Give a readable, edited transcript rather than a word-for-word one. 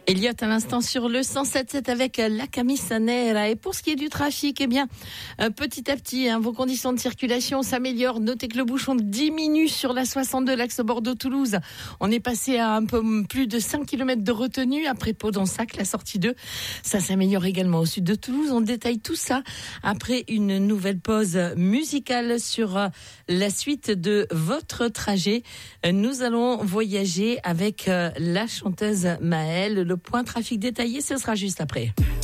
Elliot à l'instant sur le 107.7 avec la Camisanera. Et pour ce qui est du trafic, petit à petit, vos conditions de circulation s'améliorent. Notez que le bouchon diminue sur la 62, l'axe Bordeaux-Toulouse. On est passé à un peu plus de 5 km de retenue après Pau-d'Ensac, la sortie 2. Ça s'améliore également au sud de Toulouse. On détaille tout ça après une nouvelle pause musicale sur la suite de votre trajet. Nous allons voyager avec la chanteuse Maëlle. Le point trafic détaillé, ce sera juste après.